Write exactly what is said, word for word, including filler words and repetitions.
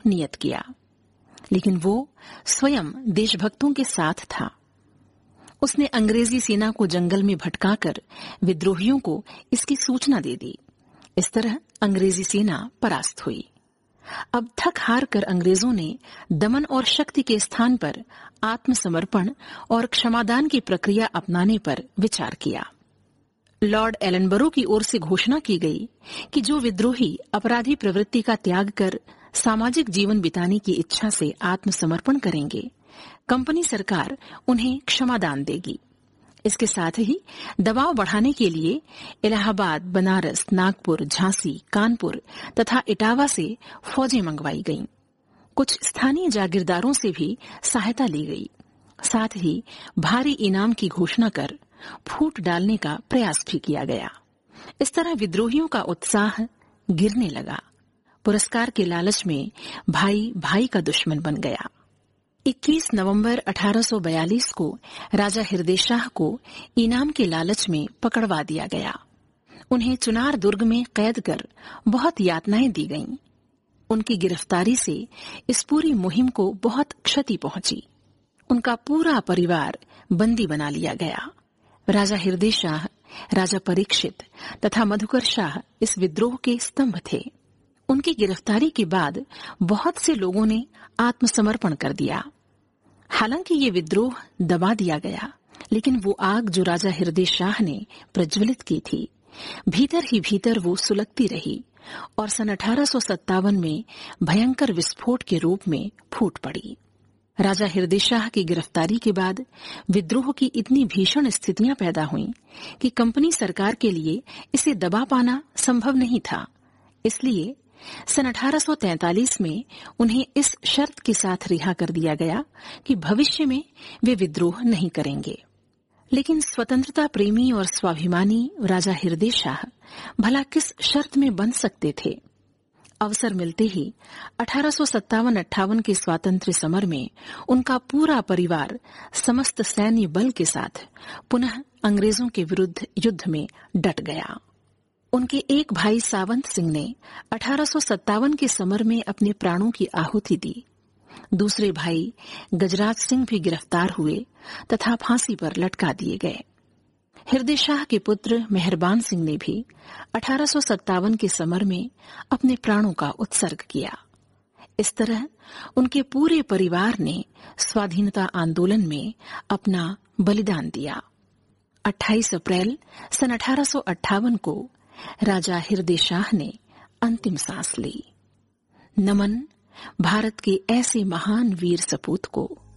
नियत किया, लेकिन वो स्वयं देशभक्तों के साथ था। उसने अंग्रेजी सेना को जंगल में भटकाकर विद्रोहियों को इसकी सूचना दे दी। इस तरह अंग्रेजी सेना परास्त हुई। अब थक हार कर अंग्रेजों ने दमन और शक्ति के स्थान पर आत्मसमर्पण और क्षमादान की प्रक्रिया अपनाने पर विचार किया। लॉर्ड एलनबरो की ओर से घोषणा की गई कि जो विद्रोही अपराधी प्रवृत्ति का त्याग कर सामाजिक जीवन बिताने की इच्छा से आत्मसमर्पण करेंगे, कंपनी सरकार उन्हें क्षमादान देगी। इसके साथ ही दबाव बढ़ाने के लिए इलाहाबाद, बनारस, नागपुर, झांसी, कानपुर तथा इटावा से फौजें मंगवाई गईं। कुछ स्थानीय जागीरदारों से भी सहायता ली गई। साथ ही भारी इनाम की घोषणा कर फूट डालने का प्रयास भी किया गया। इस तरह विद्रोहियों का उत्साह गिरने लगा। पुरस्कार के लालच में भाई भाई का दुश्मन बन गया। इक्कीस नवंबर अठारह सौ बयालीस को राजा हृदय शाह को इनाम के लालच में पकड़वा दिया गया। उन्हें चुनार दुर्ग में कैद कर बहुत यातनाएं दी गईं। उनकी गिरफ्तारी से इस पूरी मुहिम को बहुत क्षति पहुंची। उनका पूरा परिवार बंदी बना लिया गया। राजा हृदय शाह, राजा परीक्षित तथा मधुकर शाह इस विद्रोह के स्तंभ थे। उनकी गिरफ्तारी के बाद बहुत से लोगों ने आत्मसमर्पण कर दिया। हालांकि ये विद्रोह दबा दिया गया, लेकिन वो आग जो राजा हृदय शाह ने प्रज्वलित की थी, भीतर ही भीतर वो सुलगती रही और सन अठारह सौ सत्तावन में भयंकर विस्फोट के रूप में फूट पड़ी। राजा हृदय शाह की गिरफ्तारी के बाद विद्रोह की इतनी भीषण स्थितियां पैदा हुईं कि कंपनी सरकार के लिए इसे दबा पाना संभव नहीं था। इसलिए सन अठारह सौ तैंतालीस में उन्हें इस शर्त के साथ रिहा कर दिया गया कि भविष्य में वे विद्रोह नहीं करेंगे। लेकिन स्वतंत्रता प्रेमी और स्वाभिमानी राजा हृदय शाह भला किस शर्त में बन सकते थे? अवसर मिलते ही अठारह सौ सत्तावन अट्ठावन के स्वातंत्र्य समर में उनका पूरा परिवार समस्त सैन्य बल के साथ पुनः अंग्रेजों के विरुद्ध युद्ध में डट गया। उनके एक भाई सावंत सिंह ने अठारह सौ सत्तावन के समर में अपने प्राणों की आहुति दी। दूसरे भाई गजराज सिंह भी गिरफ्तार हुए तथा फांसी पर लटका दिए गए। हृदय शाह के पुत्र मेहरबान सिंह ने भी अठारह सौ सत्तावन के समर में अपने प्राणों का उत्सर्ग किया। इस तरह उनके पूरे परिवार ने स्वाधीनता आंदोलन में अपना बलिदान दिया। अट्ठाईस अप्रैल सन अठारह सौ अट्ठावन को राजा हृदय शाह ने अंतिम सांस ली। नमन भारत के ऐसे महान वीर सपूत को।